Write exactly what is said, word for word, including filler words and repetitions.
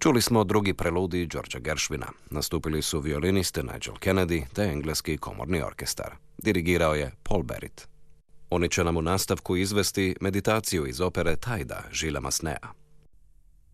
Čuli smo drugi preludij Georgea Gershwina. Nastupili su violiniste Nigel Kennedy te engleski komorni orkestar. Dirigirao je Paul Barrett. Oni će nam u nastavku izvesti meditaciju iz opere Tajda Gillesa Massenet.